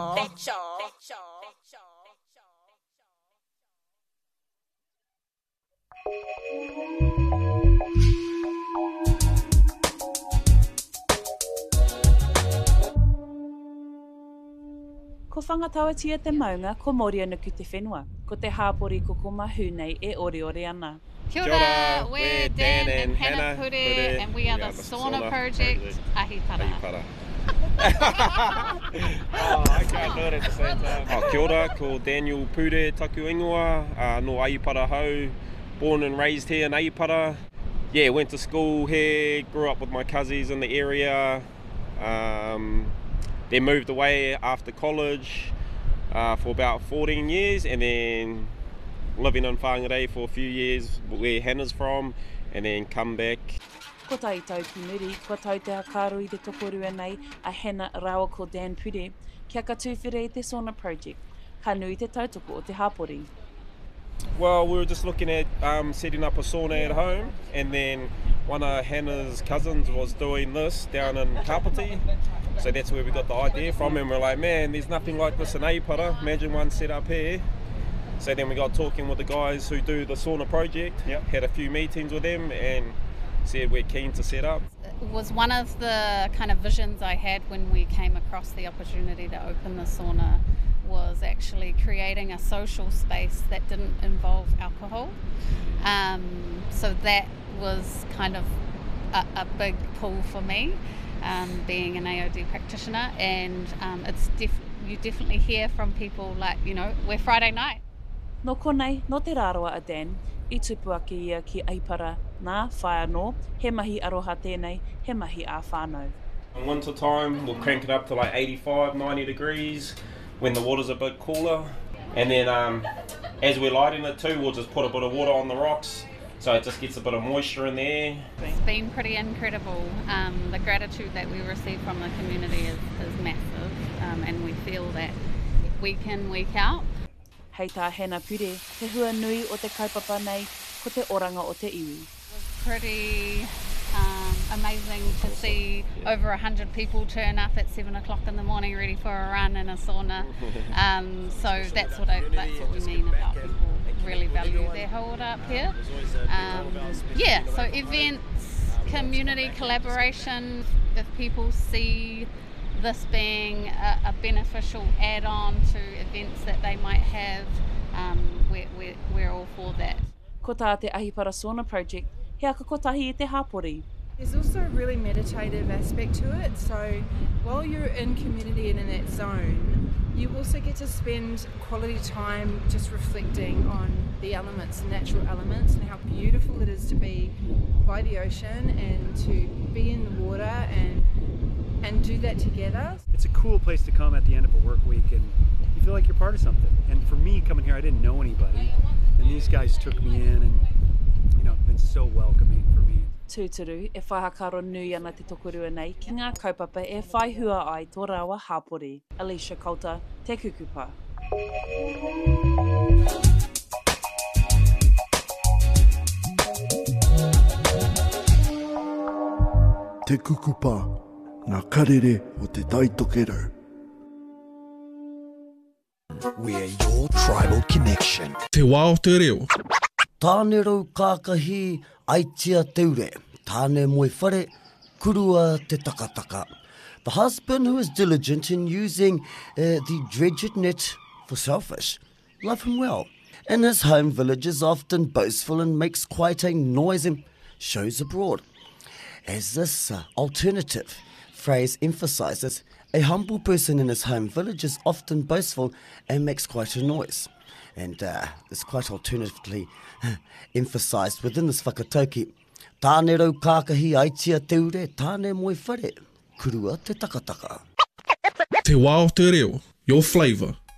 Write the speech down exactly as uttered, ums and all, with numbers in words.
Ko whangatawatia te maunga, ko mori ana ki te whenua. Ko te hāpori ko ko mahu nei e ore ore ana. Kia ora, we're Dan and Hannah Pure, and we are the Sauna Project Ahipara. Ahipara. Oh, I can't do it at the same time. Oh, kia ora, ko Daniel Pure taku ingoa, uh, no Ahipara hau, born and raised here in Ahipara. Yeah, went to school here, grew up with my cousins in the area. Um, then moved away after college uh, for about fourteen years, and then living in Whangarei for a few years where Hannah's from, and then come back. Ko tai tau ki muri, ko tau te hakaru I te tokorua nei a Hannah rawa ko Dan Pure, kia ka tūwhiri I te Sauna Project. Ka nui te tautoko o te hāpori. Well, we were just looking at um, setting up a sauna at home, and then one of Hannah's cousins was doing this down in Kapiti, so that's where we got the idea from, and we're like, man, there's nothing like this in Ahipara, imagine one set up here. So then we got talking with the guys who do the Sauna Project, yep. Had a few meetings with them and said we're keen to set up. It was one of the kind of visions I had when we came across the opportunity to open the sauna, was actually creating a social space that didn't involve alcohol. Um, so that was kind of a, a big pull for me, um, being an A O D practitioner, and um, it's def- you definitely hear from people like, you know, we're Friday night. No konei, no te rāroa a Dan, I tupu ake ia ki Ahipara, nā whai anō, he mahi aroha tēnei, he mahi a whānau. In winter time, we'll crank it up to like eighty-five, ninety degrees when the water's a bit cooler. And then um, as we're lighting it too, we'll just put a bit of water on the rocks, so it just gets a bit of moisture in the air. It's been pretty incredible. Um, the gratitude that we receive from the community is, is massive, um, and we feel that week in, week out. Hei tā Hannah Pure, te hua nui o te kaupapa nei, ko te oranga o te iwi. It was pretty um, amazing to see over a hundred people turn up at seven o'clock in the morning ready for a run in a sauna. Um, so that's what I, that's what we mean about people really value their hold up here. Um, yeah, so events, community collaboration, if people see this being a, a beneficial add-on to events that they might have, um, we're, we're, we're all for that. Ko tā te Ahipara Sauna Project, he aka kotahi I te hāpori. There's also a really meditative aspect to it, so while you're in community and in that zone, you also get to spend quality time just reflecting on the elements, the natural elements, and how beautiful it is to be by the ocean and to be in the water and and do that together. It's a cool place to come at the end of a work week, and you feel like you're part of something. And for me, coming here, I didn't know anybody, and these guys took me in, and you know, been so welcoming for me. Tūturu, e whaihakaro nui ana te tokorua nei ki ngā kaupapa e whai hua ai tō rawa hāpori. Alicia Coulter, Te Kukupa. Te Kukupa, ngā karere o te taitokero. We're your tribal connection. Te wā o te reo. Tāne rau kākahi aitia teure. Tāne moe whare, kurua te takataka. The husband who is diligent in using uh, the dredged net for shellfish. Love him well. In his home village is often boastful and makes quite a noise and shows abroad. As this uh, alternative phrase emphasises, a humble person in his home village is often boastful and makes quite a noise. And uh, it's quite alternatively emphasised within this whakatauki. Tāne rau kākahi aitia teure, tāne moe whare, kurua te takataka. Te wā o te reo, your flavour.